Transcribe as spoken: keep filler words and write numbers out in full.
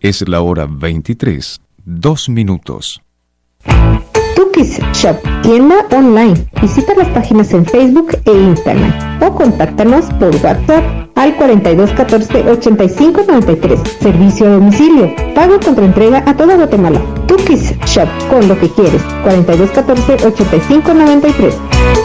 Es la hora veintitrés, dos minutos. Tukis Shop, tienda online. Visita las páginas en Facebook e Instagram o contáctanos por WhatsApp al cuarenta y dos catorce ochenta y cinco noventa y tres. Servicio a domicilio, pago contra entrega a toda Guatemala. Tukis Shop, con lo que quieres. cuarenta y dos catorce ochenta y cinco noventa y tres.